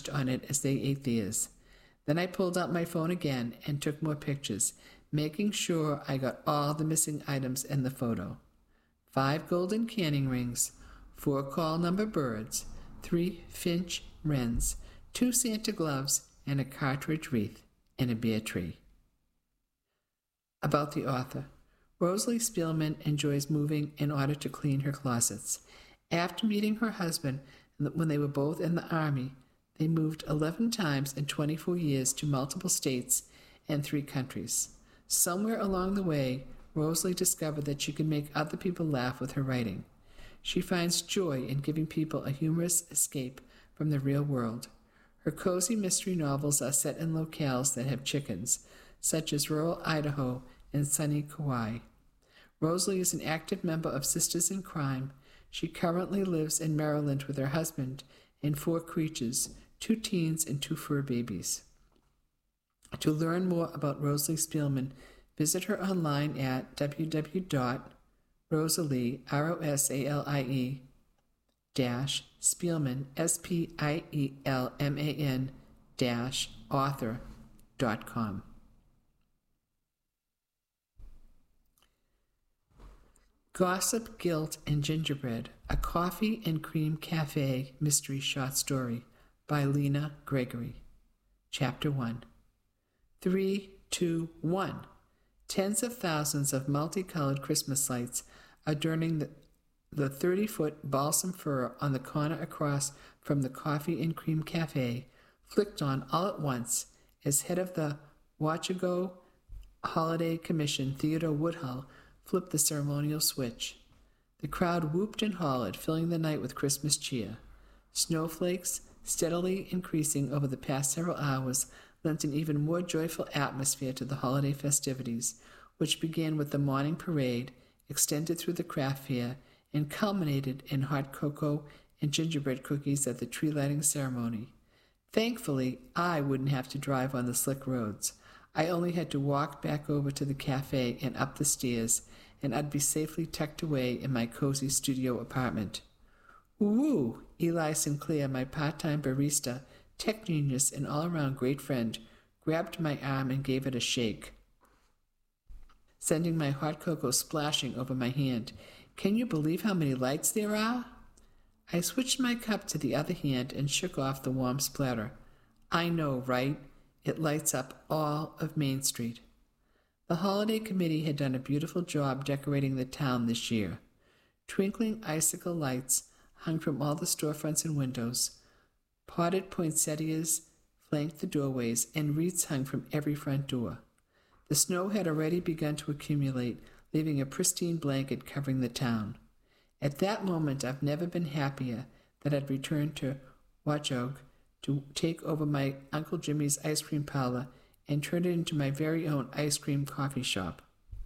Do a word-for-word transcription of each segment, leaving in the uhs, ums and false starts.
munched on it as they ate theirs. Then I pulled out my phone again and took more pictures, making sure I got all the missing items in the photo. Five golden canning rings, four call number birds, three finch wrens, two Santa gloves, and a cartridge wreath in a bare tree. About the author. Rosalie Spielman enjoys moving in order to clean her closets. After meeting her husband when they were both in the Army, they moved eleven times in twenty-four years to multiple states and three countries. Somewhere along the way, Rosalie discovered that she could make other people laugh with her writing. She finds joy in giving people a humorous escape from the real world. Her cozy mystery novels are set in locales that have chickens, such as rural Idaho and sunny Kauai. Rosalie is an active member of Sisters in Crime. She currently lives in Maryland with her husband and four creatures, two teens and two fur babies. To learn more about Rosalie Spielman, visit her online at w w w dot rosalie, R O S A L I E, dash Spielman, S P I E L M A N, dash author dot com. Gossip, Guilt, and Gingerbread, a coffee and cream cafe mystery short story by Lena Gregory. Chapter one. Three, two, one. Tens of thousands of multicolored Christmas lights adorning the the thirty-foot balsam fir on the corner across from the Coffee and Cream Cafe flicked on all at once as head of the Wachago Holiday Commission, Theodore Woodhull, flipped the ceremonial switch. The crowd whooped and hollered, filling the night with Christmas cheer. Snowflakes, steadily increasing over the past several hours, lent an even more joyful atmosphere to the holiday festivities, which began with the morning parade, extended through the craft fair, and culminated in hot cocoa and gingerbread cookies at the tree-lighting ceremony. Thankfully, I wouldn't have to drive on the slick roads. I only had to walk back over to the cafe and up the stairs, and I'd be safely tucked away in my cozy studio apartment. Woo! Eli Sinclair, my part-time barista, tech genius, and all-around great friend, grabbed my arm and gave it a shake, sending my hot cocoa splashing over my hand. Can you believe how many lights there are? I switched my cup to the other hand and shook off the warm splatter. I know, right? It lights up all of Main Street. The holiday committee had done a beautiful job decorating the town this year. Twinkling icicle lights hung from all the storefronts and windows. Potted poinsettias flanked the doorways, and wreaths hung from every front door. The snow had already begun to accumulate, leaving a pristine blanket covering the town. At that moment, I've never been happier that I'd returned to Watchog to take over my Uncle Jimmy's ice cream parlor and turn it into my very own ice cream coffee shop.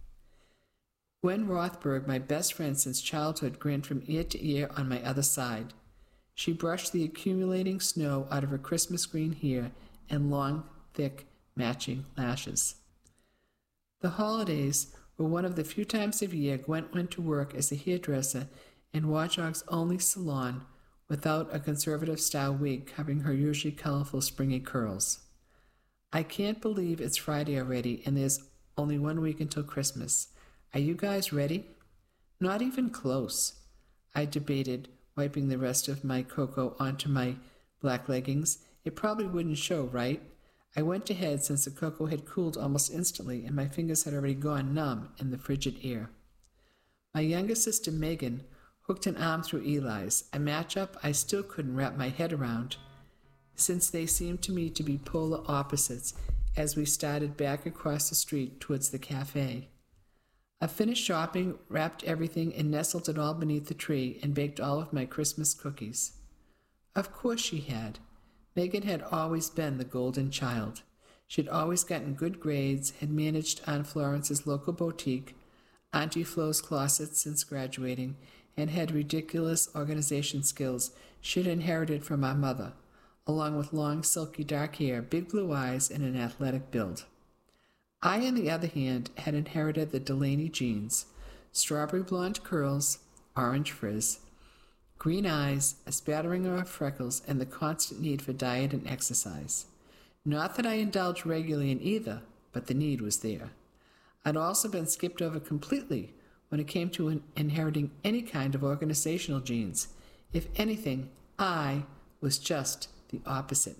Gwen Rothberg, my best friend since childhood, grinned from ear to ear on my other side. She brushed the accumulating snow out of her Christmas green hair and long, thick, matching lashes. The holidays were one of the few times of year Gwen went to work as a hairdresser in Watchog's only salon without a conservative-style wig covering her usually colorful springy curls. I can't believe it's Friday already and there's only one week until Christmas. Are you guys ready? Not even close, I debated, wiping the rest of my cocoa onto my black leggings. It probably wouldn't show, right? I went ahead since the cocoa had cooled almost instantly and my fingers had already gone numb in the frigid air. My younger sister Megan hooked an arm through Eli's, a matchup I still couldn't wrap my head around, since they seemed to me to be polar opposites as we started back across the street towards the cafe. I finished shopping, wrapped everything, and nestled it all beneath the tree and baked all of my Christmas cookies. Of course she had. Megan had always been the golden child. She had always gotten good grades, had managed Aunt Florence's local boutique, Auntie Flo's closet since graduating, and had ridiculous organization skills she had inherited from our mother, along with long, silky dark hair, big blue eyes, and an athletic build. I, on the other hand, had inherited the Delaney genes, strawberry blonde curls, orange frizz, green eyes, a spattering of freckles, and the constant need for diet and exercise. Not that I indulged regularly in either, but the need was there. I'd also been skipped over completely when it came to in- inheriting any kind of organizational genes. If anything, I was just the opposite.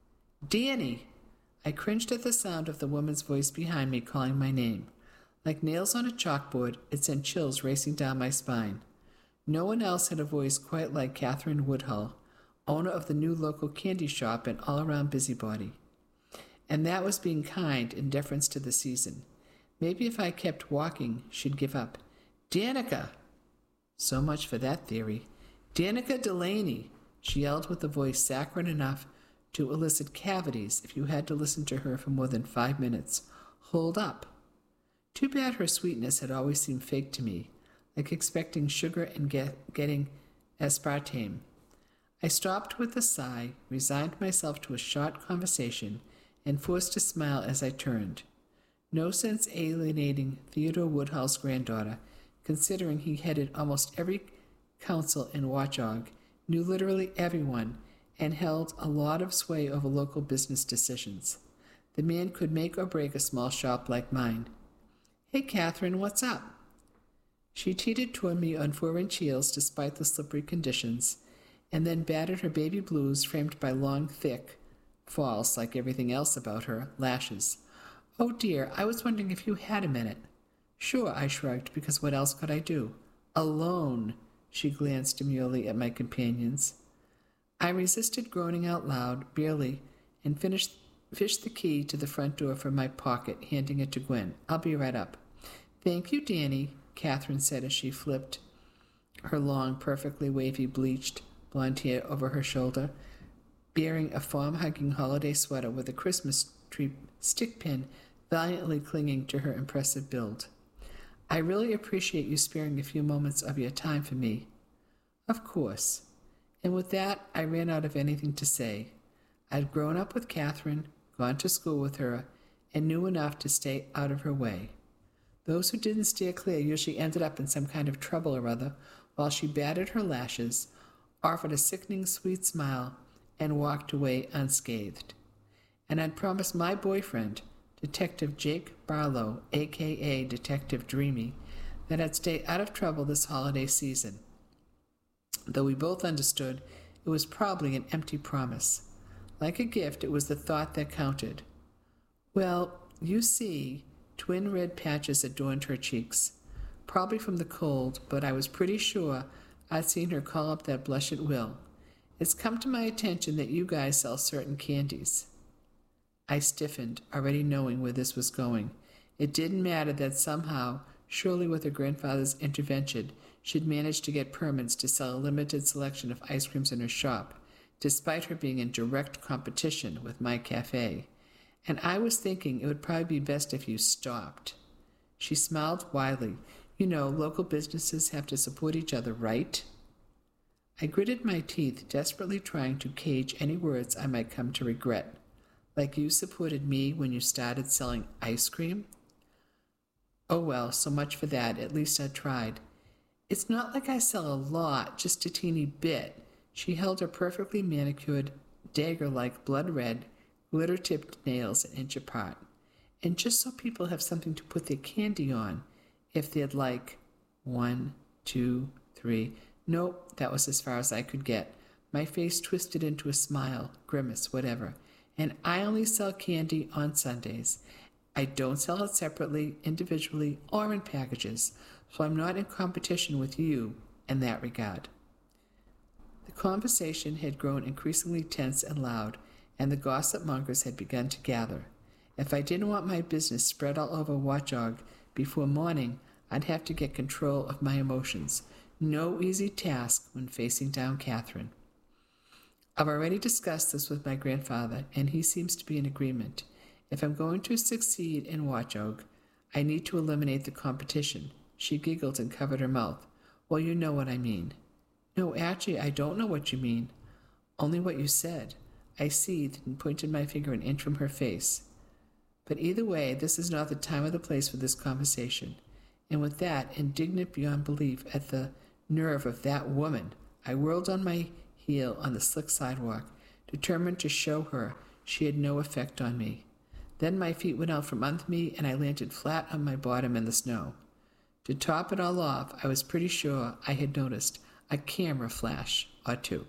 Danny! I cringed at the sound of the woman's voice behind me calling my name. Like nails on a chalkboard, it sent chills racing down my spine. No one else had a voice quite like Catherine Woodhull, owner of the new local candy shop and all-around busybody. And that was being kind in deference to the season. Maybe if I kept walking, she'd give up. Danica! So much for that theory. Danica Delaney! She yelled with a voice saccharine enough to elicit cavities if you had to listen to her for more than five minutes. Hold up. Too bad her sweetness had always seemed fake to me, like expecting sugar and get, getting aspartame. I stopped with a sigh, resigned myself to a short conversation, and forced to smile as I turned. No sense alienating Theodore Woodhull's granddaughter, considering he headed almost every council in Watchog, knew literally everyone, and held a lot of sway over local business decisions. The man could make or break a small shop like mine. Hey, Catherine, what's up? She teetered toward me on four-inch heels despite the slippery conditions, and then batted her baby blues framed by long, thick, false, like everything else about her, lashes. Oh, dear, I was wondering if you had a minute. Sure, I shrugged, because what else could I do? Alone, she glanced demurely at my companions. I resisted groaning out loud, barely, and finished, fished the key to the front door from my pocket, handing it to Gwen. I'll be right up. Thank you, Danny, Catherine said as she flipped her long, perfectly wavy, bleached blonde hair over her shoulder, bearing a farm-hugging holiday sweater with a Christmas tree stick pin valiantly clinging to her impressive build. I really appreciate you sparing a few moments of your time for me. Of course. And with that, I ran out of anything to say. I'd grown up with Catherine, gone to school with her, and knew enough to stay out of her way. Those who didn't steer clear usually ended up in some kind of trouble or other, while she batted her lashes, offered a sickening sweet smile, and walked away unscathed. And I'd promised my boyfriend, Detective Jake Barlow, a k a. Detective Dreamy, that I'd stay out of trouble this holiday season. Though we both understood it was probably an empty promise. Like a gift, it was the thought that counted. Well, you see, twin red patches adorned her cheeks, probably from the cold, but I was pretty sure I'd seen her call up that blush at will. It's come to my attention that you guys sell certain candies. I stiffened, already knowing where this was going. It didn't matter that somehow, surely with her grandfather's intervention, she'd managed to get permits to sell a limited selection of ice creams in her shop, despite her being in direct competition with my cafe. And I was thinking it would probably be best if you stopped. She smiled widely. You know, local businesses have to support each other, right? I gritted my teeth, desperately trying to cage any words I might come to regret. Like you supported me when you started selling ice cream? Oh well, so much for that. At least I tried. It's not like I sell a lot, just a teeny bit. She held her perfectly manicured, dagger-like, blood-red, glitter-tipped nails an inch apart. And just so people have something to put their candy on, if they'd like. One, two, three. Nope, that was as far as I could get. My face twisted into a smile, grimace, whatever. And I only sell candy on Sundays. I don't sell it separately, individually, or in packages, so I'm not in competition with you in that regard. The conversation had grown increasingly tense and loud, and the gossip mongers had begun to gather. If I didn't want my business spread all over Watchog before morning, I'd have to get control of my emotions. No easy task when facing down Catherine. I've already discussed this with my grandfather, and he seems to be in agreement. If I'm going to succeed in Watchog, I need to eliminate the competition. She giggled and covered her mouth. Well, you know what I mean. No, actually, I don't know what you mean. Only what you said. I seethed and pointed my finger an inch from her face. But either way, this is not the time or the place for this conversation. And with that, indignant beyond belief at the nerve of that woman, I whirled on my heel on the slick sidewalk, determined to show her she had no effect on me. Then my feet went out from under me, and I landed flat on my bottom in the snow. To top it all off, I was pretty sure I had noticed a camera flash or two.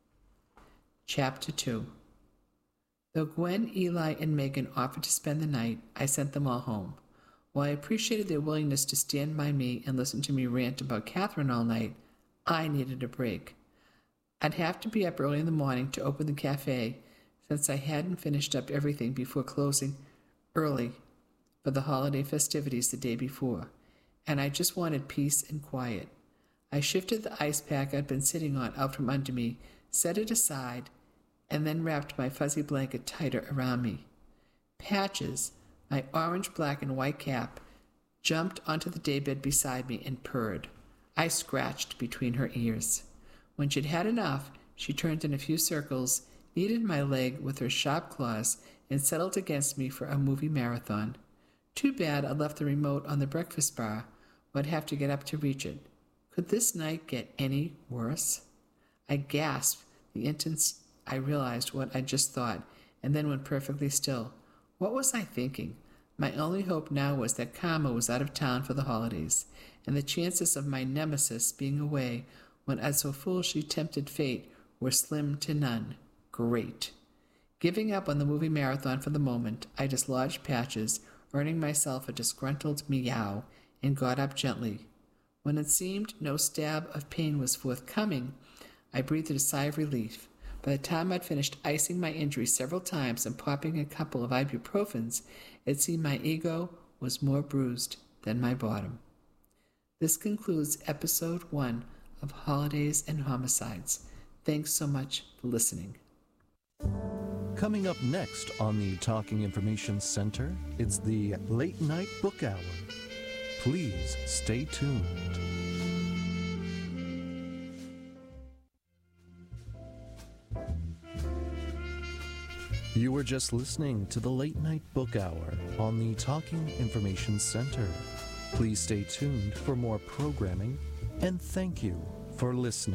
Chapter two. Though Gwen, Eli, and Megan offered to spend the night, I sent them all home. While I appreciated their willingness to stand by me and listen to me rant about Catherine all night, I needed a break. I'd have to be up early in the morning to open the cafe, since I hadn't finished up everything before closing early for the holiday festivities the day before, and I just wanted peace and quiet. I shifted the ice pack I'd been sitting on out from under me, set it aside, and then wrapped my fuzzy blanket tighter around me. Patches, my orange, black, and white cat, jumped onto the daybed beside me and purred. I scratched between her ears. When she'd had enough, she turned in a few circles, kneaded my leg with her sharp claws, and settled against me for a movie marathon. Too bad I left the remote on the breakfast bar. I'd have to get up to reach it. Could this night get any worse? I gasped the instant I realized what I just thought, and then went perfectly still. What was I thinking? My only hope now was that Karma was out of town for the holidays, and the chances of my nemesis being away when I'd so foolishly tempted fate were slim to none. Great. Giving up on the movie marathon for the moment, I dislodged Patches, earning myself a disgruntled meow, and got up gently. When it seemed no stab of pain was forthcoming, I breathed a sigh of relief. By the time I'd finished icing my injury several times and popping a couple of ibuprofens, it seemed my ego was more bruised than my bottom. This concludes episode one of Holidays and Homicides. Thanks so much for listening. Coming up next on the Talking Information Center, it's the Late Night Book Hour. Please stay tuned. You were just listening to the Late Night Book Hour on the Talking Information Center. Please stay tuned for more programming, and thank you for listening.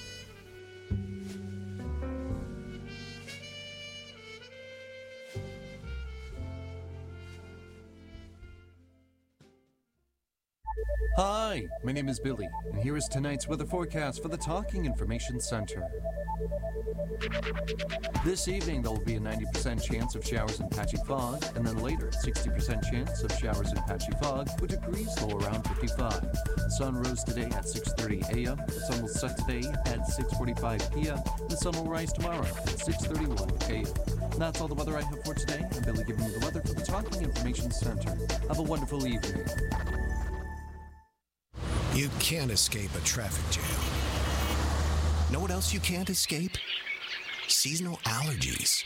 Hi, my name is Billy, and here is tonight's weather forecast for the Talking Information Center. This evening, there will be a ninety percent chance of showers and patchy fog, and then later, sixty percent chance of showers and patchy fog, with degrees low around fifty-five. The sun rose today at six thirty a.m., the sun will set today at six forty-five p.m., and the sun will rise tomorrow at six thirty-one a.m. That's all the weather I have for today. I'm Billy giving you the weather for the Talking Information Center. Have a wonderful evening. You can't escape a traffic jam. Know what else you can't escape? Seasonal allergies.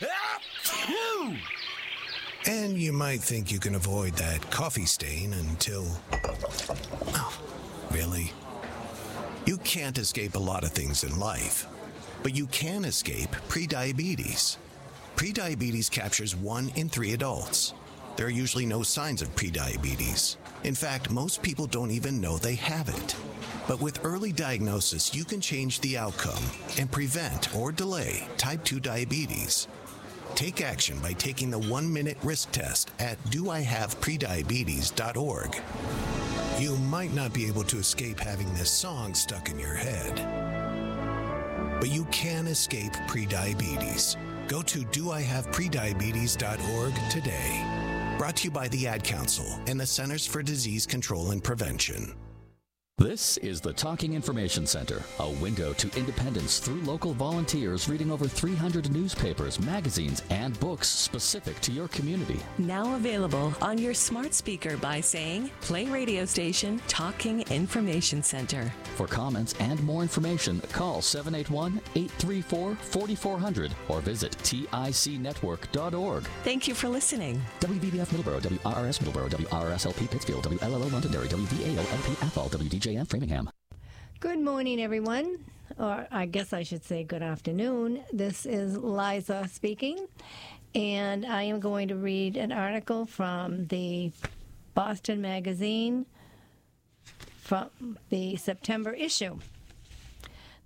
And you might think you can avoid that coffee stain until... Oh, really? You can't escape a lot of things in life, but you can escape prediabetes. Prediabetes captures one in three adults. There are usually no signs of prediabetes. In fact, most people don't even know they have it. But with early diagnosis, you can change the outcome and prevent or delay type two diabetes. Take action by taking the one-minute risk test at do I have prediabetes dot org. You might not be able to escape having this song stuck in your head, but you can escape prediabetes. Go to do I have prediabetes dot org today. Brought to you by the Ad Council and the Centers for Disease Control and Prevention. This is the Talking Information Center, a window to independence through local volunteers reading over three hundred newspapers, magazines, and books specific to your community. Now available on your smart speaker by saying, play radio station Talking Information Center. For comments and more information, call seven eight one, eight three four, four four zero zero or visit tic network dot org. Thank you for listening. W B B F Middleborough, W R R S Middleborough, W R R S L P Pittsfield, W L L O Londonderry, W V A O L P Athol, W D J M Framingham. Good morning, everyone, or I guess I should say good afternoon. This is Liza speaking, and I am going to read an article from the Boston Magazine from the September issue.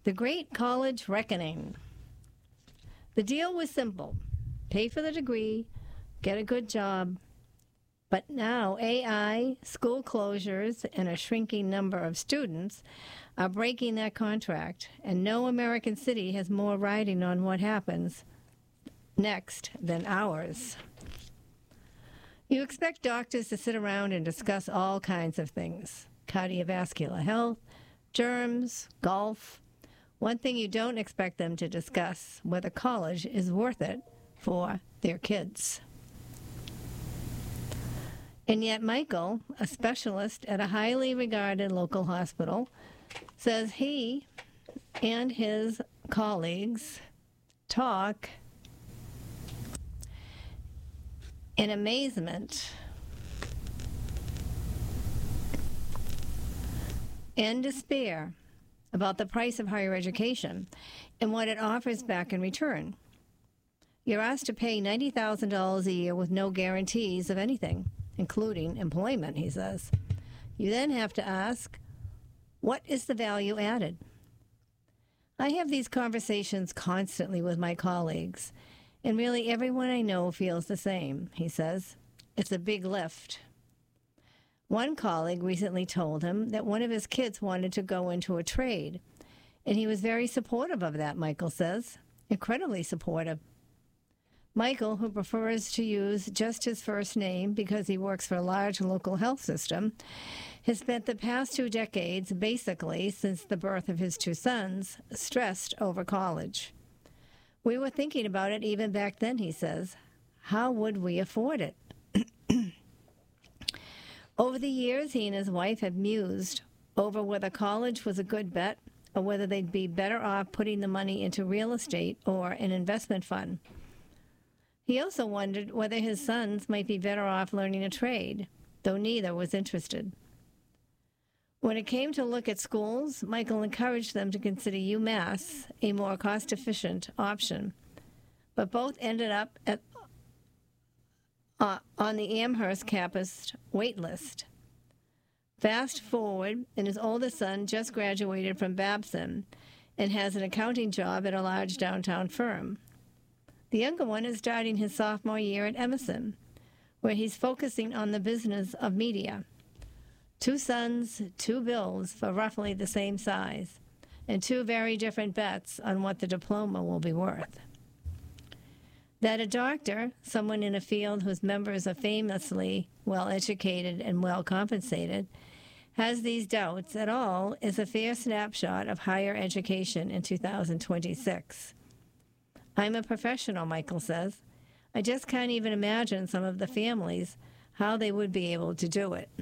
The Great College Reckoning. The deal was simple. Pay for the degree, get a good job. But now A I, school closures, and a shrinking number of students are breaking that contract, and no American city has more riding on what happens next than ours. You expect doctors to sit around and discuss all kinds of things: cardiovascular health, germs, golf. One thing you don't expect them to discuss: whether college is worth it for their kids. And yet Michael, a specialist at a highly regarded local hospital, says he and his colleagues talk in amazement and despair about the price of higher education and what it offers back in return. You're asked to pay ninety thousand dollars a year with no guarantees of anything, including employment, he says. You then have to ask, what is the value added? I have these conversations constantly with my colleagues, and really everyone I know feels the same, he says. It's a big lift. One colleague recently told him that one of his kids wanted to go into a trade, and he was very supportive of that, Michael says. Incredibly supportive. Michael, who prefers to use just his first name because he works for a large local health system, has spent the past two decades, basically since the birth of his two sons, stressed over college. We were thinking about it even back then, he says. How would we afford it? Over the years, he and his wife have mused over whether college was a good bet or whether they'd be better off putting the money into real estate or an investment fund. He also wondered whether his sons might be better off learning a trade, though neither was interested. When it came to look at schools, Michael encouraged them to consider UMass a more cost-efficient option, but both ended up at, uh, on the Amherst campus wait list. Fast forward, and his oldest son just graduated from Babson and has an accounting job at a large downtown firm. The younger one is starting his sophomore year at Emerson, where he's focusing on the business of media. Two sons, two bills for roughly the same size, and two very different bets on what the diploma will be worth. That a doctor, someone in a field whose members are famously well-educated and well-compensated, has these doubts at all is a fair snapshot of higher education in two thousand twenty-six. I'm a professional, Michael says. I just can't even imagine some of the families, how they would be able to do it.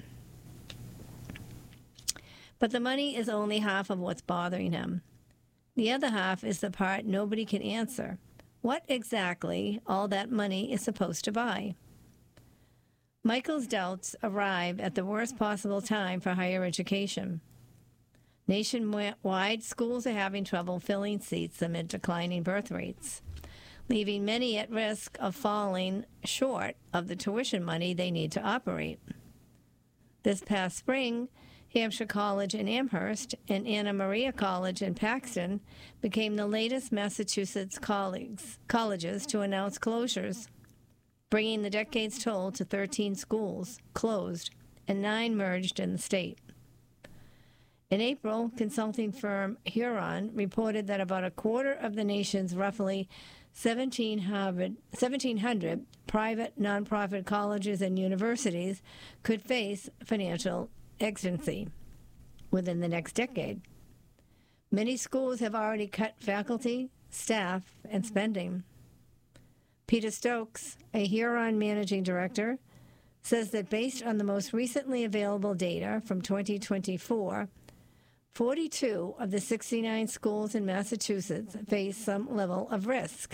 But the money is only half of what's bothering him. The other half is the part nobody can answer. What exactly all that money is supposed to buy? Michael's doubts arrive at the worst possible time for higher education. Nationwide, schools are having trouble filling seats amid declining birth rates, leaving many at risk of falling short of the tuition money they need to operate. This past spring, Hampshire College in Amherst and Anna Maria College in Paxton became the latest Massachusetts colleagues, colleges to announce closures, bringing the decade's toll to thirteen schools closed and nine merged in the state. In April, consulting firm Huron reported that about a quarter of the nation's roughly seventeen hundred private nonprofit colleges and universities could face financial exigency within the next decade. Many schools have already cut faculty, staff, and spending. Peter Stokes, a Huron managing director, says that based on the most recently available data from twenty twenty-four, forty-two of the sixty-nine schools in Massachusetts face some level of risk.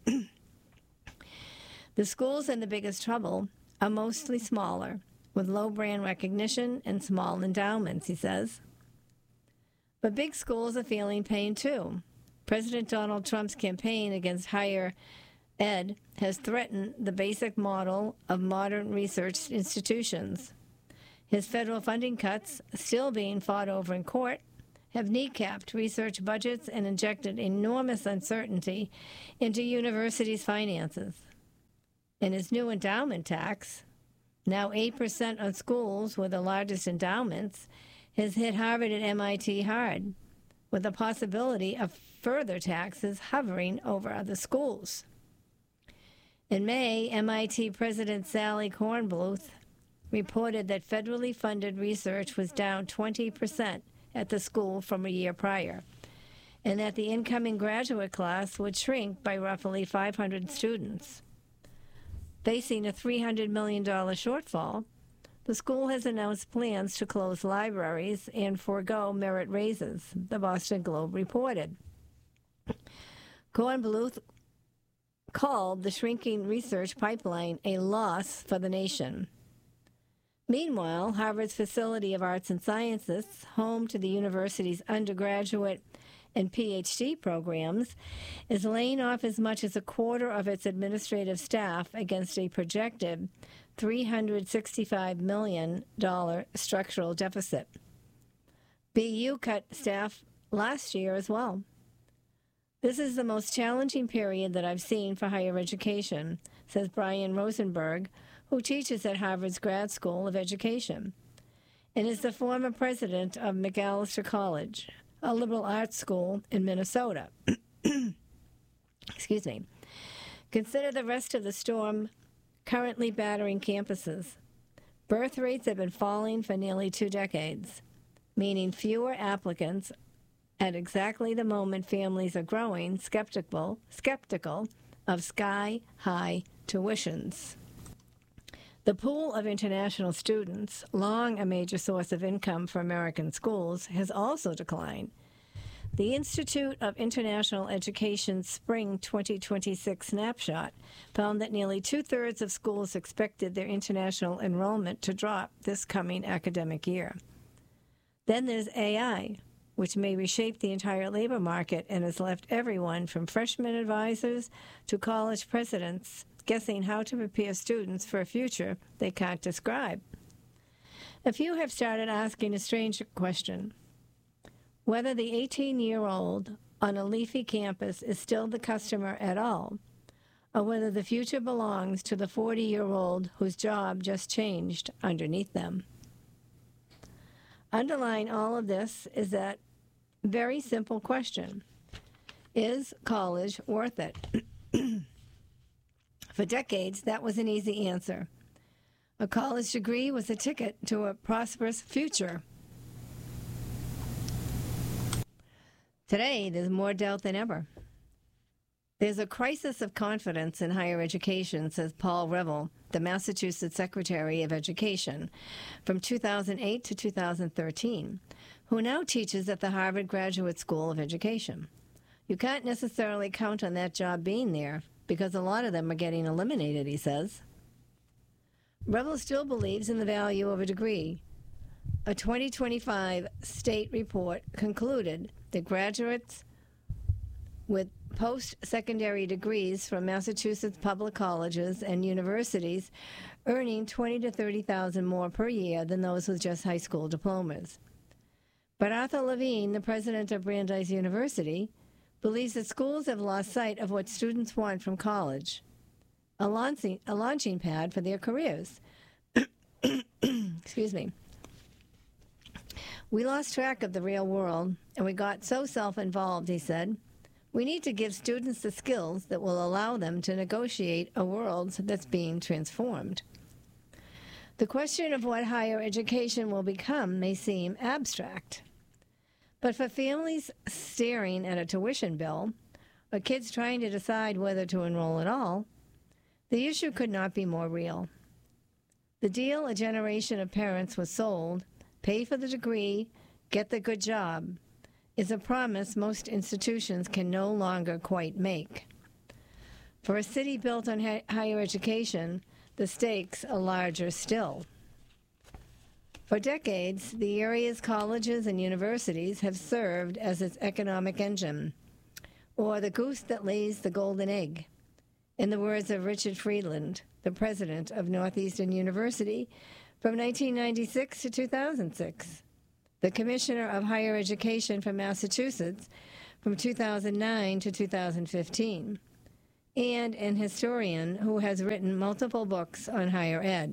The schools in the biggest trouble are mostly smaller, with low brand recognition and small endowments, he says. But big schools are feeling pain too. President Donald Trump's campaign against higher ed has threatened the basic model of modern research institutions. His federal funding cuts, still being fought over in court, have kneecapped research budgets and injected enormous uncertainty into universities' finances. And his new endowment tax, now eight percent on schools with the largest endowments, has hit Harvard and M I T hard, with the possibility of further taxes hovering over other schools. In May, M I T President Sally Kornbluth reported that federally funded research was down twenty percent at the school from a year prior, and that the incoming graduate class would shrink by roughly five hundred students. Facing a three hundred million dollars shortfall, the school has announced plans to close libraries and forego merit raises, the Boston Globe reported. Kornbluth called the shrinking research pipeline a loss for the nation. Meanwhile, Harvard's Facility of Arts and Sciences, home to the university's undergraduate and P H D programs, is laying off as much as a quarter of its administrative staff against a projected three hundred sixty-five million dollars structural deficit. B U cut staff last year as well. This is the most challenging period that I've seen for higher education, says Brian Rosenberg, who teaches at Harvard's Grad School of Education, and is the former president of Macalester College, a liberal arts school in Minnesota. Excuse me. Consider the rest of the storm currently battering campuses. Birth rates have been falling for nearly two decades, meaning fewer applicants at exactly the moment families are growing skeptical, skeptical of sky-high tuitions. The pool of international students, long a major source of income for American schools, has also declined. The Institute of International Education's Spring twenty twenty-six snapshot found that nearly two-thirds of schools expected their international enrollment to drop this coming academic year. Then there's A I, which may reshape the entire labor market and has left everyone from freshman advisors to college presidents guessing how to prepare students for a future they can't describe. A few have started asking a strange question: whether the eighteen-year-old on a leafy campus is still the customer at all, or whether the future belongs to the forty-year-old whose job just changed underneath them. Underlying all of this is that very simple question: is college worth it? For decades, that was an easy answer. A college degree was a ticket to a prosperous future. Today, there's more doubt than ever. There's a crisis of confidence in higher education, says Paul Reville, the Massachusetts Secretary of Education, from two thousand eight to two thousand thirteen, who now teaches at the Harvard Graduate School of Education. You can't necessarily count on that job being there, because a lot of them are getting eliminated, he says. Reville still believes in the value of a degree. A twenty twenty-five state report concluded that graduates with post-secondary degrees from Massachusetts public colleges and universities earning twenty thousand to thirty thousand more per year than those with just high school diplomas. But Arthur Levine, the president of Brandeis University, believes that schools have lost sight of what students want from college: a launching, a launching pad for their careers. Excuse me. We lost track of the real world, and we got so self-involved, he said. We need to give students the skills that will allow them to negotiate a world that's being transformed. The question of what higher education will become may seem abstract. But for families staring at a tuition bill, or kids trying to decide whether to enroll at all, the issue could not be more real. The deal a generation of parents was sold, pay for the degree, get the good job, is a promise most institutions can no longer quite make. For a city built on ha- higher education, the stakes are larger still. For decades, the area's colleges and universities have served as its economic engine, or the goose that lays the golden egg, in the words of Richard Friedland, the president of Northeastern University from nineteen ninety-six to two thousand six. the Commissioner of Higher Education for Massachusetts from two thousand nine to two thousand fifteen, and an historian who has written multiple books on higher ed.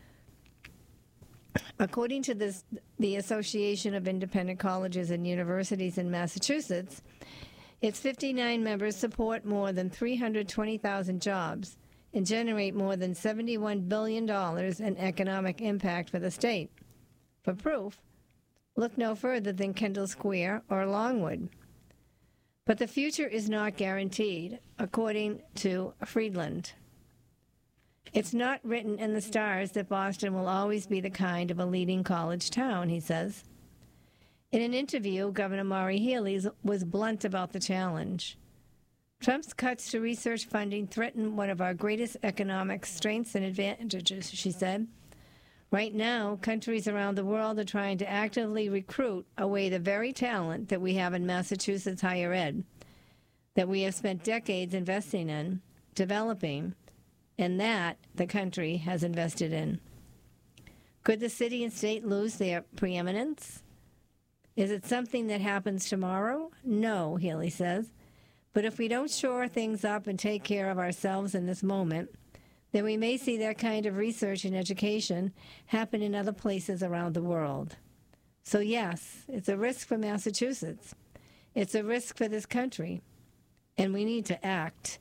According to this, the Association of Independent Colleges and Universities in Massachusetts, its fifty-nine members support more than three hundred twenty thousand jobs and generate more than seventy-one billion dollars in economic impact for the state. For proof, look no further than Kendall Square or Longwood. But the future is not guaranteed, according to Friedland. It's not written in the stars that Boston will always be the kind of a leading college town, he says. In an interview, Governor Maura Healey was blunt about the challenge. Trump's cuts to research funding threaten one of our greatest economic strengths and advantages, she said. Right now, countries around the world are trying to actively recruit away the very talent that we have in Massachusetts higher ed, that we have spent decades investing in, developing, and that the country has invested in. Could the city and state lose their preeminence? Is it something that happens tomorrow? No, Healey says. But if we don't shore things up and take care of ourselves in this moment, then we may see that kind of research and education happen in other places around the world. So yes, it's a risk for Massachusetts. It's a risk for this country. And we need to act.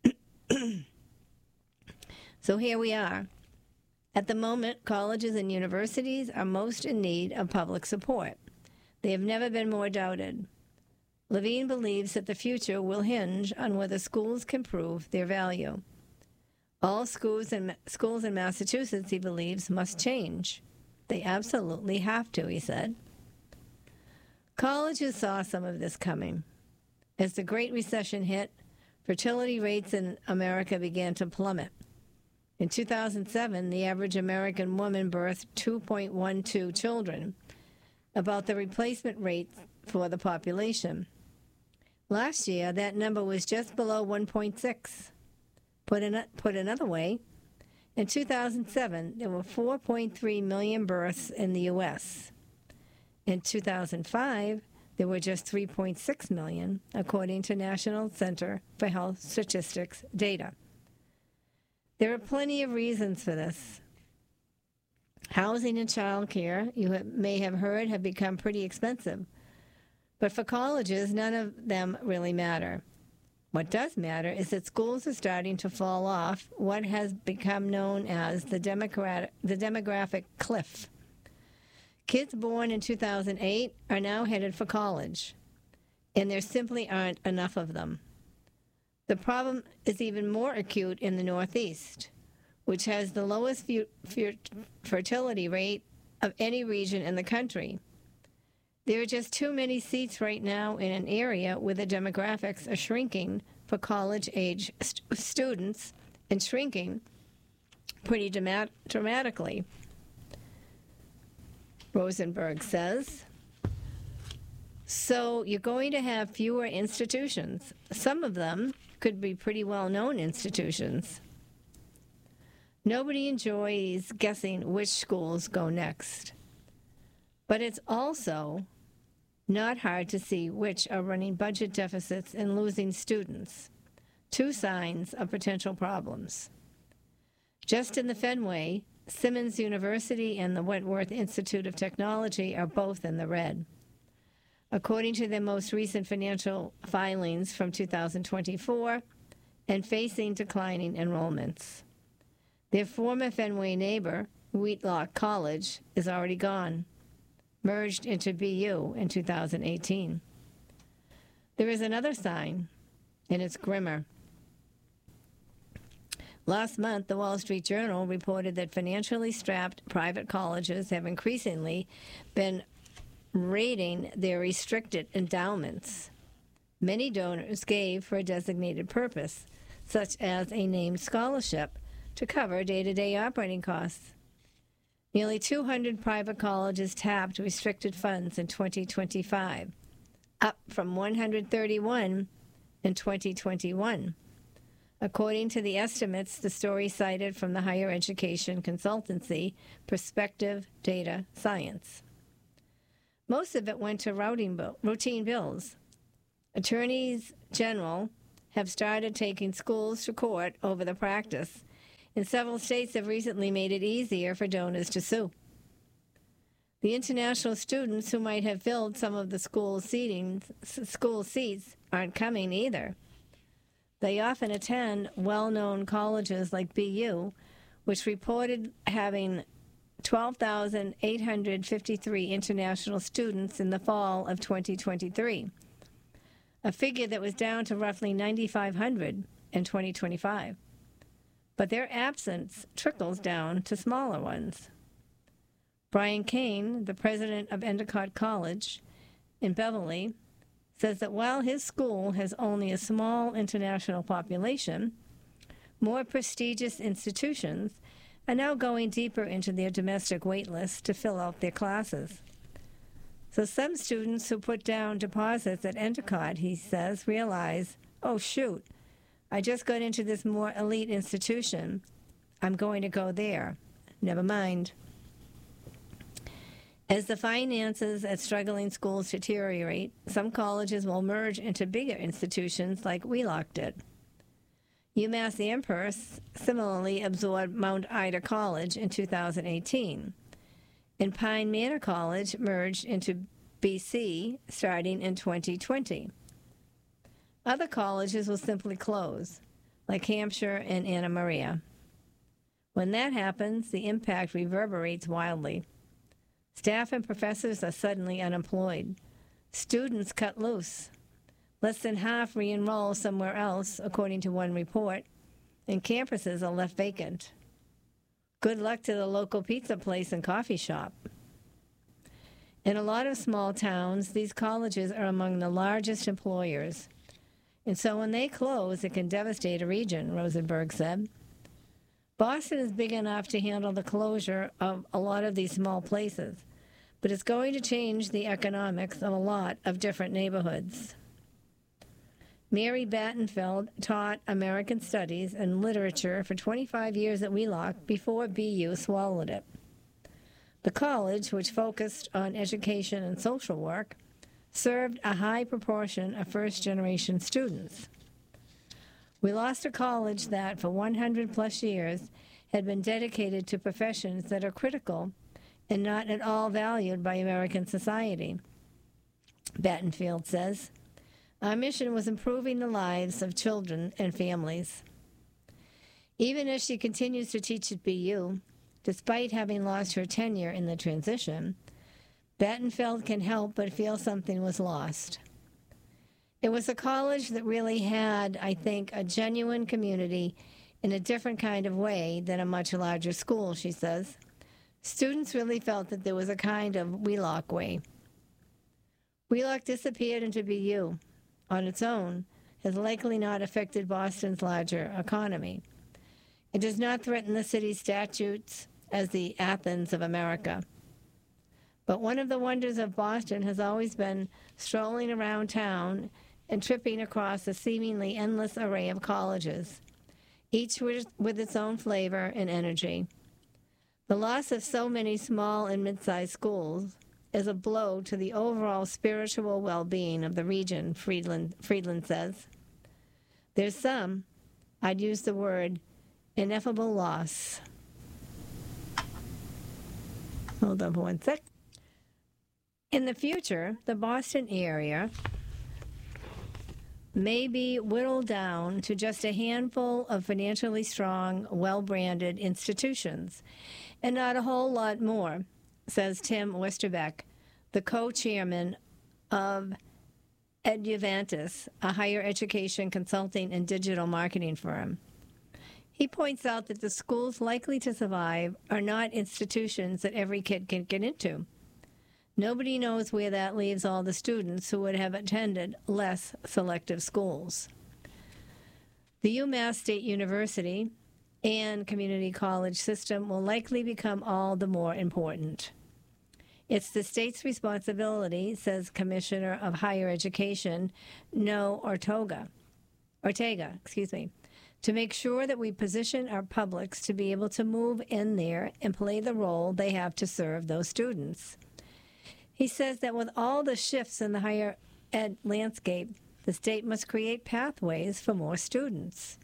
So here we are. At the moment, colleges and universities are most in need of public support. They have never been more doubted. Levine believes that the future will hinge on whether schools can prove their value. All schools in, schools in Massachusetts, he believes, must change. They absolutely have to, he said. Colleges saw some of this coming. As the Great Recession hit, fertility rates in America began to plummet. In two thousand seven, the average American woman birthed two point one two children, about the replacement rate for the population. Last year, that number was just below one point six. Put, in, put another way, in two thousand seven, there were four point three million births in the U S. In two thousand five, there were just three point six million, according to National Center for Health Statistics data. There are plenty of reasons for this. Housing and child care, you have, may have heard, have become pretty expensive. But for colleges, none of them really matter. What does matter is that schools are starting to fall off what has become known as the, democrat, the demographic cliff. Kids born in two thousand eight are now headed for college, and there simply aren't enough of them. The problem is even more acute in the Northeast, which has the lowest fu- fu- fertility rate of any region in the country. There are just too many seats right now in an area where the demographics are shrinking for college-age st- students and shrinking pretty dramatic- dramatically, Rosenberg says. So you're going to have fewer institutions. Some of them could be pretty well-known institutions. Nobody enjoys guessing which schools go next. But it's also not hard to see which are running budget deficits and losing students, two signs of potential problems. Just in the Fenway, Simmons University and the Wentworth Institute of Technology are both in the red. According to their most recent financial filings from two thousand twenty-four, and facing declining enrollments. Their former Fenway neighbor, Wheatlock College, is already gone, merged into B U in two thousand eighteen. There is another sign, and it's grimmer. Last month, the Wall Street Journal reported that financially strapped private colleges have increasingly been raiding their restricted endowments. Many donors gave for a designated purpose, such as a named scholarship, to cover day-to-day operating costs. Nearly two hundred private colleges tapped restricted funds in twenty twenty-five, up from one hundred thirty-one in twenty twenty-one. According to the estimates, the story cited from the higher education consultancy Perspective Data Science. Most of it went to routing bill, routine bills. Attorneys general have started taking schools to court over the practice, and several states have recently made it easier for donors to sue. The international students who might have filled some of the school seating, school seats aren't coming either. They often attend well-known colleges like B U, which reported having twelve thousand eight hundred fifty-three international students in the fall of twenty twenty-three, a figure that was down to roughly nine thousand five hundred in twenty twenty-five. But their absence trickles down to smaller ones. Brian Kane, the president of Endicott College in Beverly, says that while his school has only a small international population, more prestigious institutions are now going deeper into their domestic wait lists to fill out their classes. So some students who put down deposits at Endicott, he says, realize, oh shoot, I just got into this more elite institution. I'm going to go there. Never mind. As the finances at struggling schools deteriorate, some colleges will merge into bigger institutions like Wheelock did. UMass Amherst similarly absorbed Mount Ida College in two thousand eighteen, and Pine Manor College merged into B C starting in twenty twenty. Other colleges will simply close, like Hampshire and Anna Maria. When that happens, the impact reverberates wildly. Staff and professors are suddenly unemployed. Students cut loose. Less than half re-enroll somewhere else, according to one report, and campuses are left vacant. Good luck to the local pizza place and coffee shop. In a lot of small towns, these colleges are among the largest employers. And so when they close, it can devastate a region, Rosenberg said. Boston is big enough to handle the closure of a lot of these small places, but it's going to change the economics of a lot of different neighborhoods. Mary Battenfeld taught American Studies and Literature for twenty-five years at Wheelock before B U swallowed it. The college, which focused on education and social work, served a high proportion of first-generation students. We lost a college that, for one hundred plus years, had been dedicated to professions that are critical and not at all valued by American society. Battenfeld says, our mission was improving the lives of children and families. Even as she continues to teach at B U, despite having lost her tenure in the transition, Battenfeld can help but feel something was lost. It was a college that really had, I think, a genuine community in a different kind of way than a much larger school, she says. Students really felt that there was a kind of Wheelock way. Wheelock disappeared into B U on its own has likely not affected Boston's larger economy. It does not threaten the city's statutes as the Athens of America. But one of the wonders of Boston has always been strolling around town and tripping across a seemingly endless array of colleges, each with, with its own flavor and energy. The loss of so many small and mid-sized schools is a blow to the overall spiritual well-being of the region, Friedland, Friedland says. There's some, I'd use the word, ineffable loss. Hold on for one sec. In the future, the Boston area may be whittled down to just a handful of financially strong, well-branded institutions, and not a whole lot more, says Tim Westerbeck, the co-chairman of Eduvantis, a higher education consulting and digital marketing firm. He points out that the schools likely to survive are not institutions that every kid can get into. Nobody knows where that leaves all the students who would have attended less selective schools. The UMass State University and community college system will likely become all the more important. It's the state's responsibility, says Commissioner of Higher Education No Ortega, Ortega, excuse me, to make sure that we position our publics to be able to move in there and play the role they have to serve those students. He says that with all the shifts in the higher ed landscape, the state must create pathways for more students.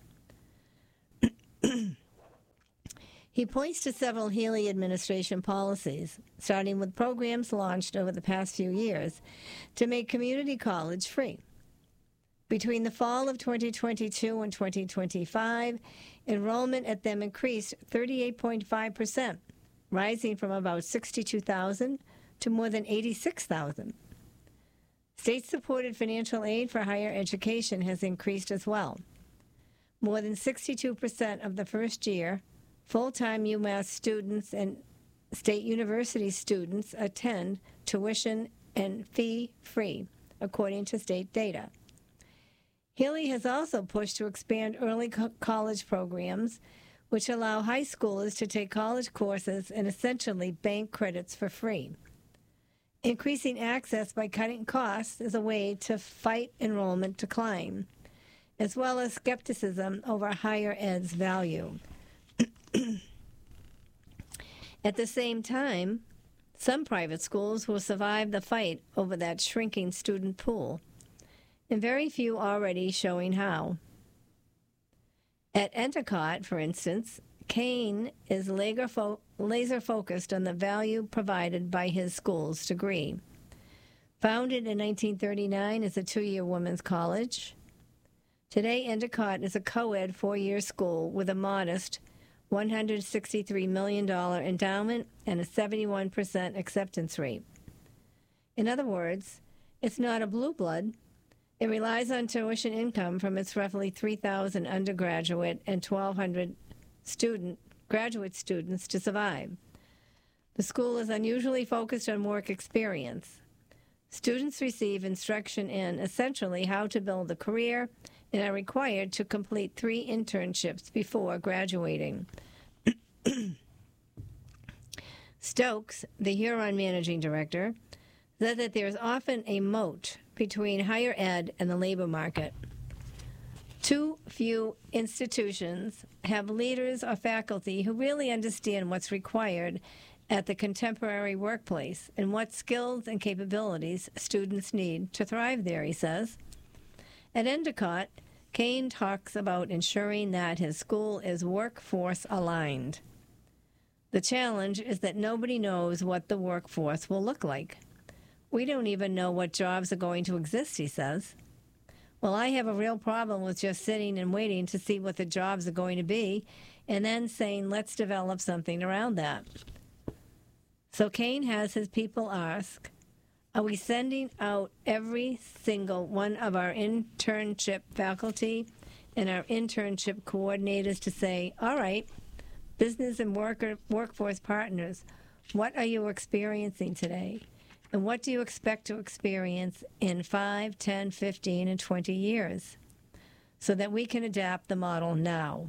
He points to several Healey administration policies, starting with programs launched over the past few years to make community college free. Between the fall of twenty twenty-two and twenty twenty-five, enrollment at them increased thirty-eight point five percent, rising from about sixty-two thousand to more than eighty-six thousand. State-supported financial aid for higher education has increased as well. More than sixty-two percent of the first year full-time UMass students and state university students attend tuition and fee-free, according to state data. Healey has also pushed to expand early co- college programs, which allow high schoolers to take college courses and essentially bank credits for free. Increasing access by cutting costs is a way to fight enrollment decline, as well as skepticism over higher ed's value. At the same time, some private schools will survive the fight over that shrinking student pool, and very few already showing how. At Endicott, for instance, Kane is laser, fo- laser focused on the value provided by his school's degree. Founded in nineteen thirty-nine as a two-year women's college, today Endicott is a co-ed four-year school with a modest one hundred sixty-three million dollars endowment and a seventy-one percent acceptance rate. In other words, it's not a blue blood. It relies on tuition income from its roughly three thousand undergraduate and twelve hundred student graduate students to survive. The school is unusually focused on work experience. Students receive instruction in essentially how to build a career and are required to complete three internships before graduating. Stokes, the Huron managing director, said that there is often a moat between higher ed and the labor market. Too few institutions have leaders or faculty who really understand what's required at the contemporary workplace and what skills and capabilities students need to thrive there, he says. At Endicott, Kane talks about ensuring that his school is workforce aligned. The challenge is that nobody knows what the workforce will look like. We don't even know what jobs are going to exist, he says. Well, I have a real problem with just sitting and waiting to see what the jobs are going to be and then saying, let's develop something around that. So Kane has his people ask, are we sending out every single one of our internship faculty and our internship coordinators to say, all right, business and worker, workforce partners, what are you experiencing today? And what do you expect to experience in five, ten, fifteen, and twenty years so that we can adapt the model now?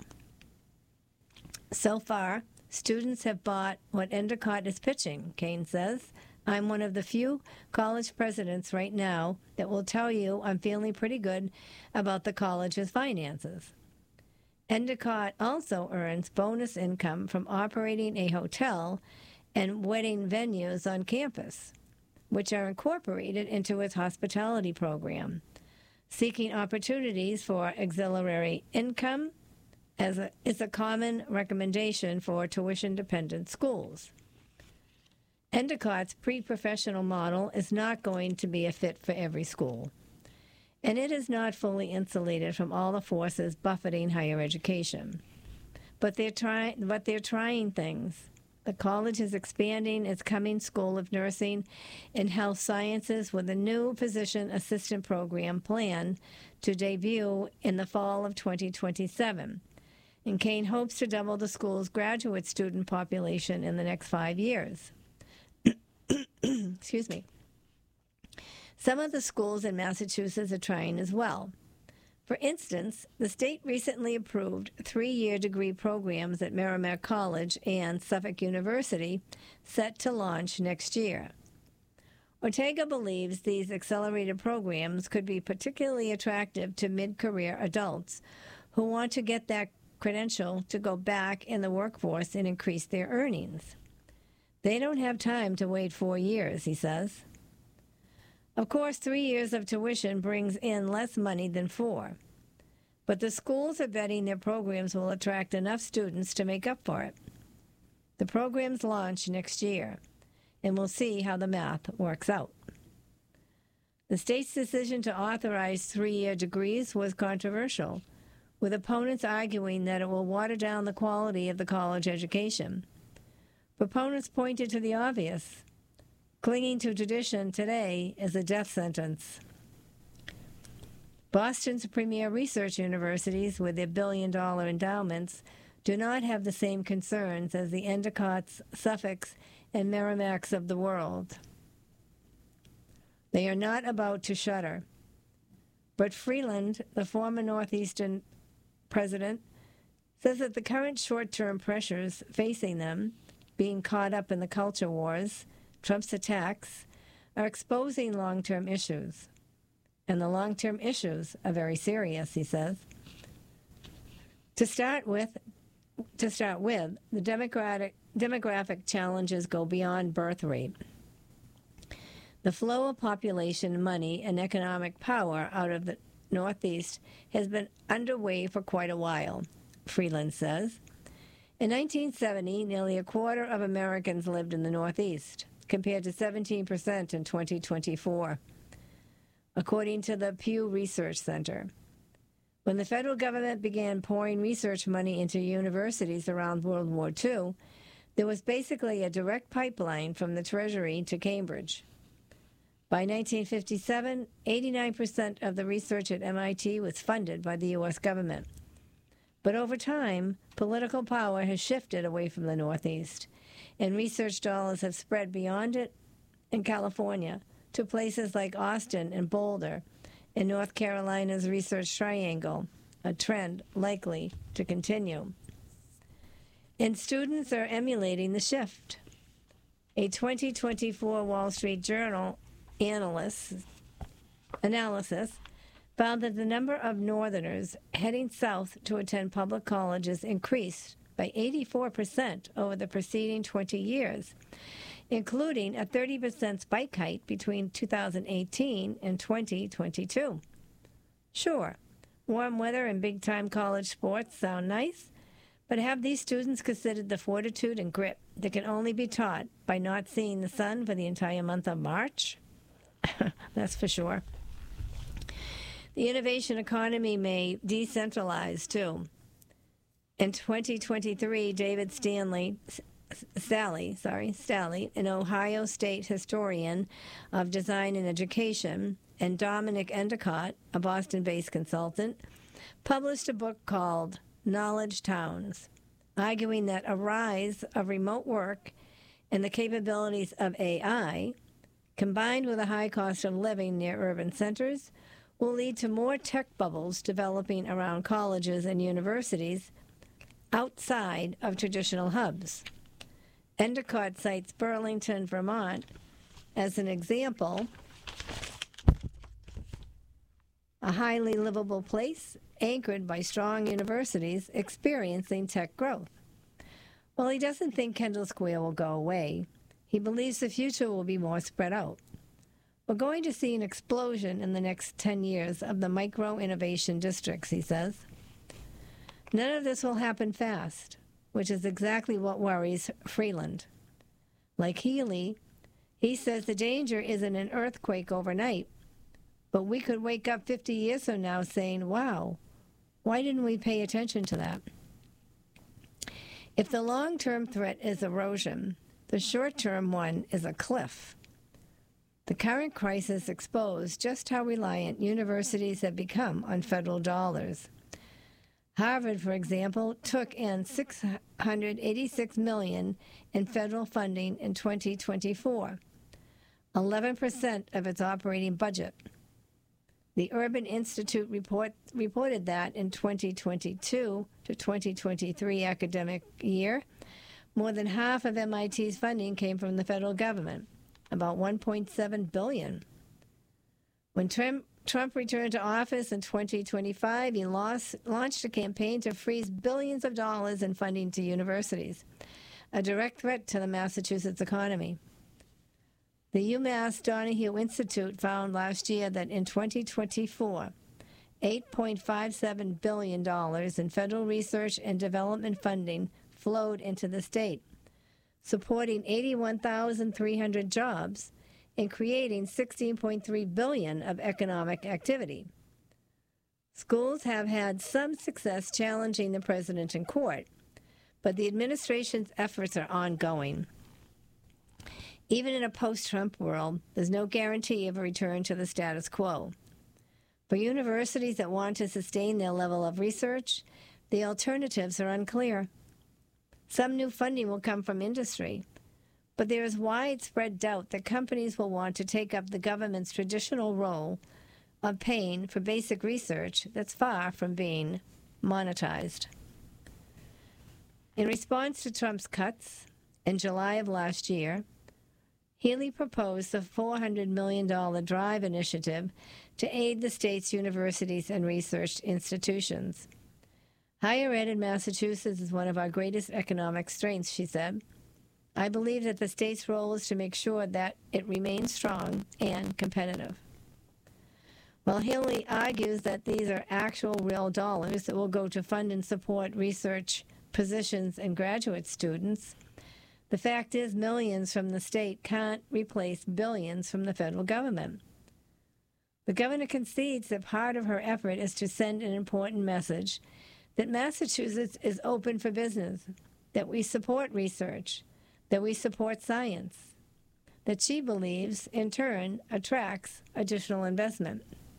So far, students have bought what Endicott is pitching, Kane says. I'm one of the few college presidents right now that will tell you I'm feeling pretty good about the college's finances. Endicott also earns bonus income from operating a hotel and wedding venues on campus, which are incorporated into its hospitality program, seeking opportunities for auxiliary income as a, is a common recommendation for tuition-dependent schools. Endicott's pre-professional model is not going to be a fit for every school, and it is not fully insulated from all the forces buffeting higher education. But they're trying, but they're trying things. The college is expanding its Cummings School of Nursing and Health Sciences with a new physician assistant program planned to debut in the fall of twenty twenty-seven. And Kane hopes to double the school's graduate student population in the next five years. Excuse me. Some of the schools in Massachusetts are trying as well. For instance, the state recently approved three-year degree programs at Merrimack College and Suffolk University, set to launch next year. Ortega believes these accelerated programs could be particularly attractive to mid-career adults who want to get that credential to go back in the workforce and increase their earnings. They don't have time to wait four years, he says. Of course, three years of tuition brings in less money than four, but the schools are betting their programs will attract enough students to make up for it. The programs launch next year, and we'll see how the math works out. The state's decision to authorize three-year degrees was controversial, with opponents arguing that it will water down the quality of the college education. Proponents pointed to the obvious. Clinging to tradition today is a death sentence. Boston's premier research universities, with their billion-dollar endowments, do not have the same concerns as the Endicotts, Suffolks, and Merrimacks of the world. They are not about to shudder. But Freeland, the former Northeastern president, says that the current short-term pressures facing them, being caught up in the culture wars, Trump's attacks, are exposing long-term issues. And the long-term issues are very serious, he says. To start with, to start with, the democratic, demographic challenges go beyond birth rate. The flow of population, money, and economic power out of the Northeast has been underway for quite a while, Freeland says. In nineteen seventy, nearly a quarter of Americans lived in the Northeast, compared to seventeen percent in twenty twenty-four, according to the Pew Research Center. When the federal government began pouring research money into universities around World War Two, there was basically a direct pipeline from the Treasury to Cambridge. By nineteen fifty-seven, eighty-nine percent of the research at M I T was funded by the U S government. But over time, political power has shifted away from the Northeast, and research dollars have spread beyond it in California to places like Austin and Boulder, in North Carolina's Research Triangle, a trend likely to continue. And students are emulating the shift. A twenty twenty-four Wall Street Journal analyst, analysis found that the number of Northerners heading south to attend public colleges increased by eighty-four percent over the preceding twenty years, including a thirty percent spike height between two thousand eighteen and twenty twenty-two. Sure, warm weather and big-time college sports sound nice, but have these students considered the fortitude and grit that can only be taught by not seeing the sun for the entire month of March? That's for sure. The innovation economy may decentralize, too. In twenty twenty-three, David Stanley, Staley, sorry, Staley, an Ohio State historian of design and education, and Dominic Endicott, a Boston-based consultant, published a book called Knowledge Towns, arguing that a rise of remote work and the capabilities of A I, combined with a high cost of living near urban centers, will lead to more tech bubbles developing around colleges and universities outside of traditional hubs. Endicott cites Burlington, Vermont, as an example, a highly livable place anchored by strong universities experiencing tech growth. While he doesn't think Kendall Square will go away, he believes the future will be more spread out. We're going to see an explosion in the next ten years of the micro-innovation districts, he says. None of this will happen fast, which is exactly what worries Freeland. Like Healy, he says the danger isn't an earthquake overnight, but we could wake up fifty years from now saying, wow, why didn't we pay attention to that? If the long-term threat is erosion, the short-term one is a cliff. The current crisis exposed just how reliant universities have become on federal dollars. Harvard, for example, took in six hundred eighty-six million dollars in federal funding in twenty twenty-four, eleven percent of its operating budget. The Urban Institute report, reported that in twenty twenty-two to twenty twenty-three academic year, more than half of M I T's funding came from the federal government, about one point seven billion dollars. When Trump, Trump returned to office in twenty twenty-five, he lost, launched a campaign to freeze billions of dollars in funding to universities, a direct threat to the Massachusetts economy. The UMass Donahue Institute found last year that in twenty twenty-four, eight point five seven billion dollars in federal research and development funding flowed into the state, supporting eighty-one thousand three hundred jobs and creating sixteen point three billion dollars of economic activity. Schools have had some success challenging the president in court, but the administration's efforts are ongoing. Even in a post-Trump world, there's no guarantee of a return to the status quo. For universities that want to sustain their level of research, the alternatives are unclear. Some new funding will come from industry, but there is widespread doubt that companies will want to take up the government's traditional role of paying for basic research that's far from being monetized. In response to Trump's cuts, in July of last year, Healey proposed the four hundred million dollars DRIVE initiative to aid the state's universities and research institutions. Higher ed in Massachusetts is one of our greatest economic strengths, she said. I believe that the state's role is to make sure that it remains strong and competitive. While Healey argues that these are actual real dollars that will go to fund and support research positions and graduate students, the fact is millions from the state can't replace billions from the federal government. The governor concedes that part of her effort is to send an important message that Massachusetts is open for business, that we support research, that we support science, that she believes, in turn, attracts additional investment.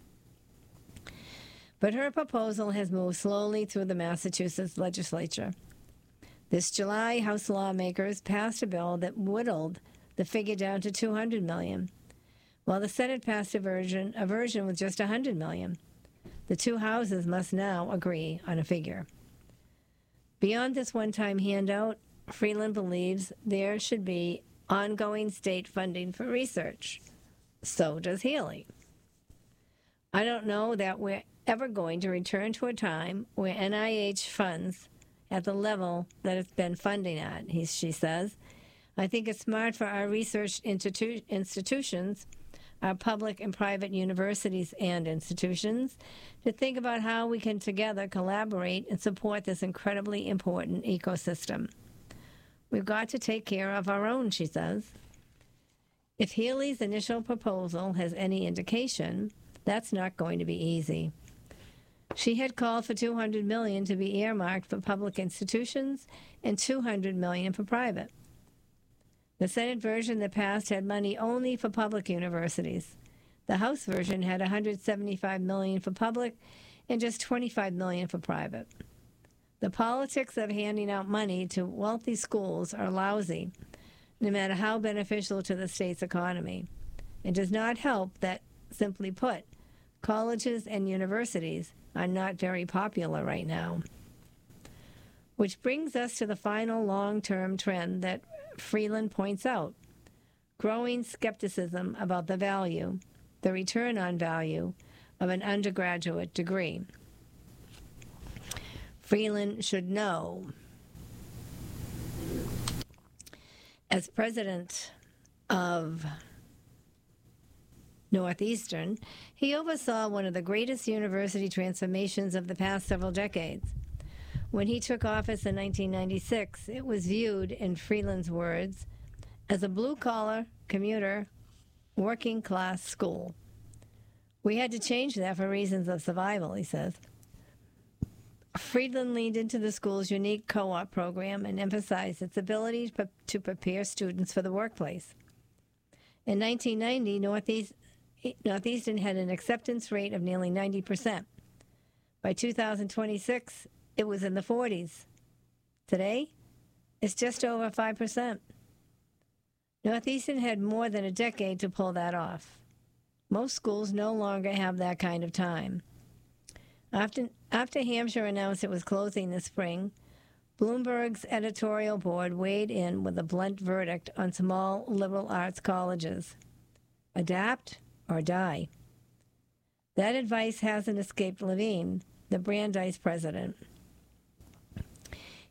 But her proposal has moved slowly through the Massachusetts legislature. This July, House lawmakers passed a bill that whittled the figure down to two hundred million dollars, while the Senate passed a version, a version with just one hundred million dollars. The two houses must now agree on a figure. Beyond this one-time handout, Freeland believes there should be ongoing state funding for research. So does Healey. I don't know that we're ever going to return to a time where N I H funds at the level that it's been funding at, he, she says. I think it's smart for our research institu- institutions, our public and private universities and institutions, to think about how we can together collaborate and support this incredibly important ecosystem. We've got to take care of our own, she says. If Healey's initial proposal has any indication, that's not going to be easy. She had called for two hundred million dollars to be earmarked for public institutions and two hundred million dollars for private. The Senate version that passed had money only for public universities. The House version had one hundred seventy-five million dollars for public and just twenty-five million dollars for private. The politics of handing out money to wealthy schools are lousy, no matter how beneficial to the state's economy. It does not help that, simply put, colleges and universities are not very popular right now. Which brings us to the final long-term trend that Freeland points out: growing skepticism about the value, the return on value, of an undergraduate degree. Freeland should know, as president of Northeastern, he oversaw one of the greatest university transformations of the past several decades. When he took office in nineteen ninety-six, it was viewed, in Freeland's words, as a blue-collar, commuter, working-class school. We had to change that for reasons of survival, he says. Freeland leaned into the school's unique co-op program and emphasized its ability to prepare students for the workplace. In nineteen ninety, Northeast, Northeastern had an acceptance rate of nearly ninety percent. By two thousand twenty-six, it was in the forties. Today, it's just over five percent. Northeastern had more than a decade to pull that off. Most schools no longer have that kind of time. After, after Hampshire announced it was closing this spring, Bloomberg's editorial board weighed in with a blunt verdict on small liberal arts colleges: adapt or die. That advice hasn't escaped Levine, the Brandeis president.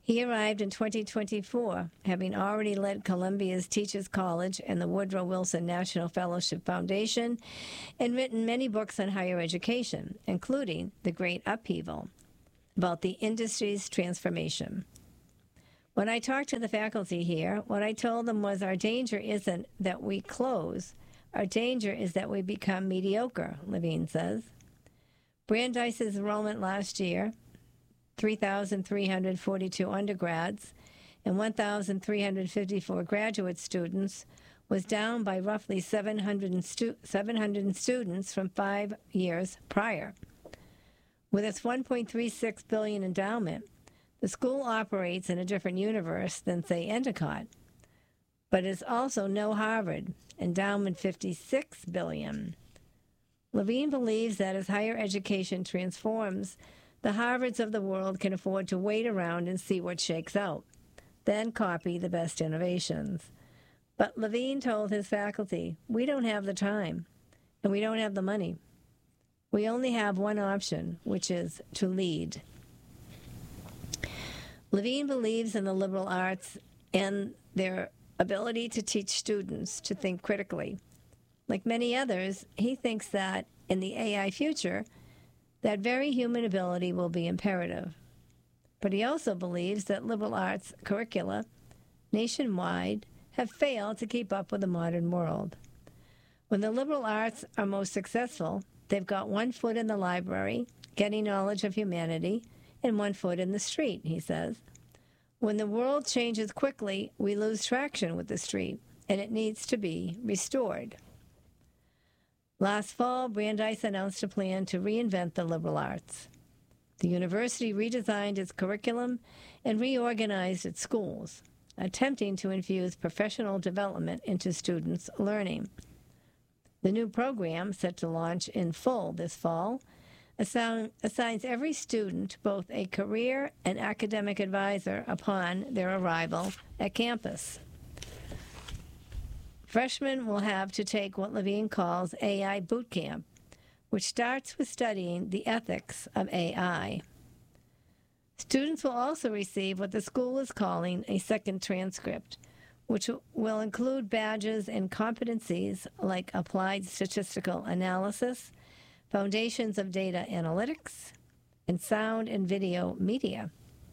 He arrived in twenty twenty-four, having already led Columbia's Teachers College and the Woodrow Wilson National Fellowship Foundation, and written many books on higher education, including The Great Upheaval, about the industry's transformation. When I talked to the faculty here, what I told them was our danger isn't that we close. Our danger is that we become mediocre, Levine says. Brandeis's enrollment last year, three thousand three hundred forty-two undergrads and one thousand three hundred fifty-four graduate students, was down by roughly seven hundred, stu- seven hundred students from five years prior. With its one point three six billion dollars endowment, the school operates in a different universe than, say, Endicott, but it's also no Harvard, endowment fifty-six billion dollars. Levine believes that as higher education transforms, the Harvards of the world can afford to wait around and see what shakes out, then copy the best innovations. But Levine told his faculty, we don't have the time, and we don't have the money. We only have one option, which is to lead. Levine believes in the liberal arts and their ability to teach students to think critically. Like many others, he thinks that in the A I future, that very human ability will be imperative. But he also believes that liberal arts curricula nationwide have failed to keep up with the modern world. When the liberal arts are most successful, they've got one foot in the library, getting knowledge of humanity, and one foot in the street, he says. When the world changes quickly, we lose traction with the street, and it needs to be restored. Last fall, Brandeis announced a plan to reinvent the liberal arts. The university redesigned its curriculum and reorganized its schools, attempting to infuse professional development into students' learning. The new program, set to launch in full this fall, assign, assigns every student both a career and academic advisor upon their arrival at campus. Freshmen will have to take what Levine calls A I boot camp, which starts with studying the ethics of A I. Students will also receive what the school is calling a second transcript, which will include badges and competencies like applied statistical analysis, foundations of data analytics, and sound and video media.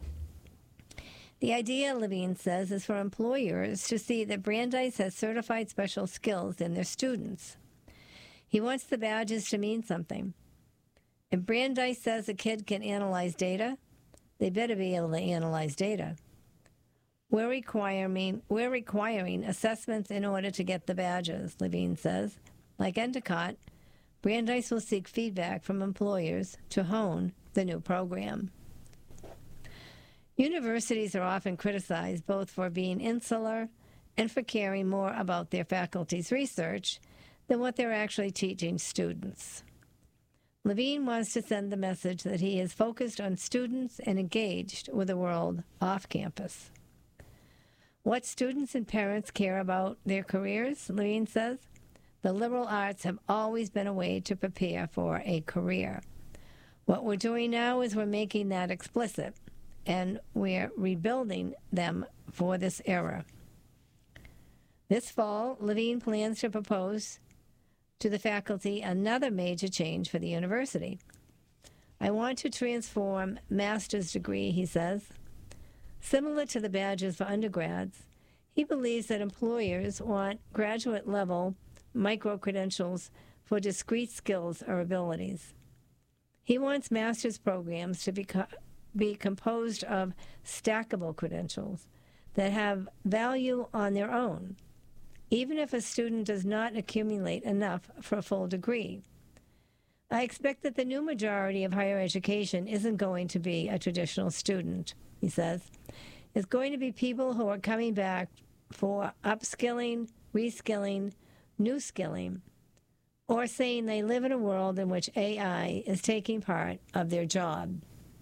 The idea, Levine says, is for employers to see that Brandeis has certified special skills in their students. He wants the badges to mean something. If Brandeis says a kid can analyze data, they better be able to analyze data. We're requiring, we're requiring assessments in order to get the badges, Levine says. Like Endicott, Brandeis will seek feedback from employers to hone the new program. Universities are often criticized both for being insular and for caring more about their faculty's research than what they're actually teaching students. Levine wants to send the message that he is focused on students and engaged with the world off campus. What students and parents care about their careers, Levine says, the liberal arts have always been a way to prepare for a career. What we're doing now is we're making that explicit, and we're rebuilding them for this era. This fall, Levine plans to propose to the faculty another major change for the university. I want to transform master's degree, he says. Similar to the badges for undergrads, he believes that employers want graduate-level micro-credentials for discrete skills or abilities. He wants master's programs to be, co- be composed of stackable credentials that have value on their own, even if a student does not accumulate enough for a full degree. I expect that the new majority of higher education isn't going to be a traditional student, he says. It's going to be people who are coming back for upskilling, reskilling, new skilling, or saying they live in a world in which A I is taking part of their job.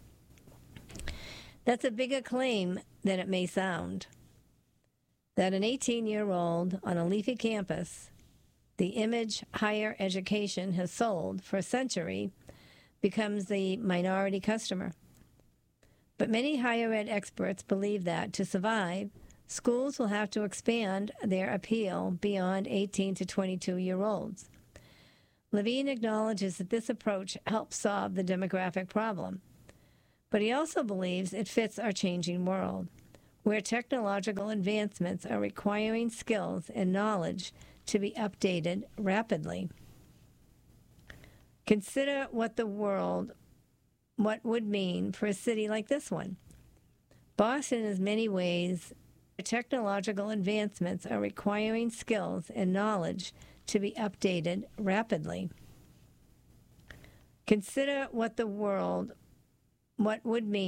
That's a bigger claim than it may sound. That an eighteen-year-old on a leafy campus, the image higher education has sold for a century, becomes the minority customer. But many higher ed experts believe that to survive, schools will have to expand their appeal beyond eighteen to twenty-two-year-olds. Levine acknowledges that this approach helps solve the demographic problem, but he also believes it fits our changing world, where technological advancements are requiring skills and knowledge to be updated rapidly. Consider what the world, what would mean for a city like this one. Boston, in many ways, technological advancements are requiring skills and knowledge to be updated rapidly. Consider what the world, what would mean